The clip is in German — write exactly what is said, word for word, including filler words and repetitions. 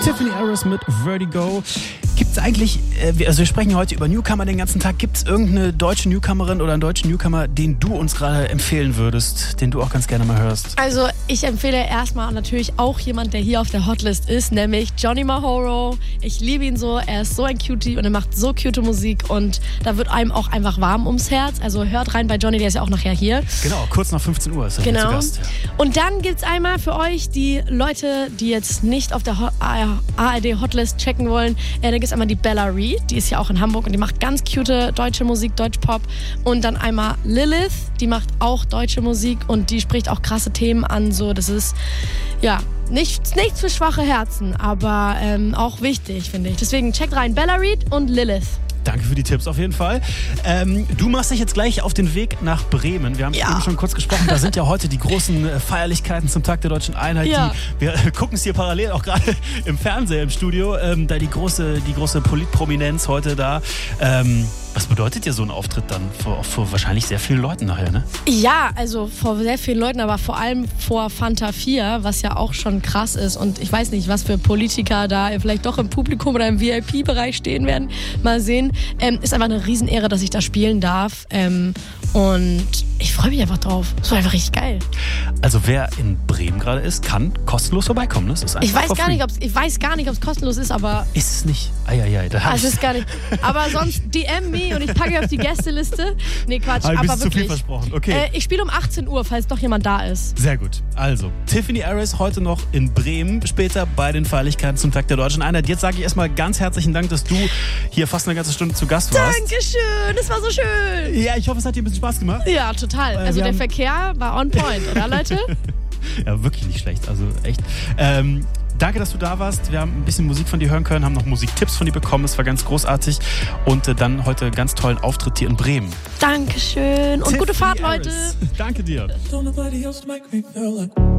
Tiffany Harris mit Vertigo. Gibt es eigentlich, also wir sprechen heute über Newcomer den ganzen Tag, gibt es irgendeine deutsche Newcomerin oder einen deutschen Newcomer, den du uns gerade empfehlen würdest, den du auch ganz gerne mal hörst? Also ich empfehle erstmal natürlich auch jemand, der hier auf der Hotlist ist, nämlich Johnny Mahoro. Ich liebe ihn so, er ist so ein Cutie und er macht so cute Musik und da wird einem auch einfach warm ums Herz. Also hört rein bei Johnny, der ist ja auch nachher hier. Genau, kurz nach fünfzehn Uhr ist er genau. hier zu Gast. Ja. Und dann gibt es einmal für euch die Leute, die jetzt nicht auf der A R D Hotlist checken wollen, äh, da gibt es einmal die Bella Reed, die ist ja auch in Hamburg und die macht ganz cute deutsche Musik, Deutschpop. Und dann einmal Lilith, die macht auch deutsche Musik und die spricht auch krasse Themen an. So, das ist ja nichts, nichts für schwache Herzen, aber ähm, auch wichtig, finde ich. Deswegen checkt rein, Bella Reed und Lilith. Danke für die Tipps auf jeden Fall. Ähm, du machst dich jetzt gleich auf den Weg nach Bremen. Wir haben ja. eben schon kurz gesprochen, da sind ja heute die großen äh, Feierlichkeiten zum Tag der Deutschen Einheit. Ja. Die, wir äh, gucken es hier parallel auch gerade im Fernseher im Studio. Ähm, da die große, die große Politprominenz heute da. Ähm, was bedeutet dir so ein Auftritt dann vor, vor wahrscheinlich sehr vielen Leuten nachher, ne? Ja, also vor sehr vielen Leuten, aber vor allem vor Fanta vier, was ja auch schon krass ist. Und ich weiß nicht, was für Politiker da vielleicht doch im Publikum oder im V I P-Bereich stehen werden. Mal sehen. Ähm, ist einfach eine Riesenehre, dass ich da spielen darf. Ähm, und ich freue mich einfach drauf. Das war einfach richtig geil. Also wer in Bremen gerade ist, kann kostenlos vorbeikommen. Das ist einfach ich weiß gar nicht, ob's, ich weiß gar nicht, ob es kostenlos ist, aber... Ist es nicht? Eieiei. Da also ist gar nicht. Aber sonst D M me und ich packe auf die Gästeliste. Nee, Quatsch, aber, aber wirklich. Zu viel versprochen. Okay. Äh, ich spiele um achtzehn Uhr, falls doch jemand da ist. Sehr gut. Also, Tiffany Harris heute noch in Bremen, später bei den Feierlichkeiten zum Tag der Deutschen Einheit. Jetzt sage ich erstmal ganz herzlichen Dank, dass du hier fast eine ganze Stunde zu Gast warst. Dankeschön, das war so schön. Ja, ich hoffe, es hat dir ein bisschen Spaß gemacht. Ja, total. Äh, also der haben... Verkehr war on point, oder Leute? Ja, wirklich nicht schlecht. Also echt. Ähm, Danke, dass du da warst. Wir haben ein bisschen Musik von dir hören können, haben noch Musiktipps von dir bekommen. Es war ganz großartig. Und äh, dann heute ganz tollen Auftritt hier in Bremen. Dankeschön und Tiffany gute Fahrt, Harris. Leute. Danke dir.